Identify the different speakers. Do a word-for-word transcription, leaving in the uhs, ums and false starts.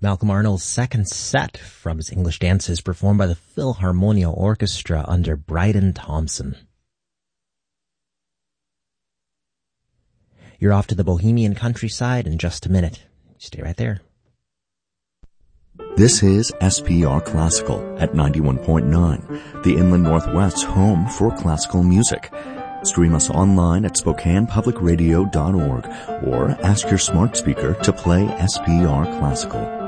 Speaker 1: Malcolm Arnold's second set from his English Dances, performed by the Philharmonia Orchestra under Bryden Thompson. You're off to the Bohemian countryside in just a minute. Stay right there.
Speaker 2: This is S P R Classical at ninety-one point nine, the Inland Northwest's home for classical music. Stream us online at spokane public radio dot org or ask your smart speaker to play S P R Classical.